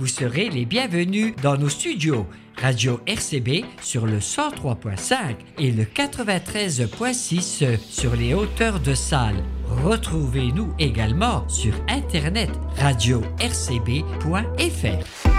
vous serez les bienvenus dans nos studios. Radio RCB sur le 103.5 et le 93.6 sur les hauteurs de Salles. Retrouvez-nous également sur Internet radio-rcb.fr.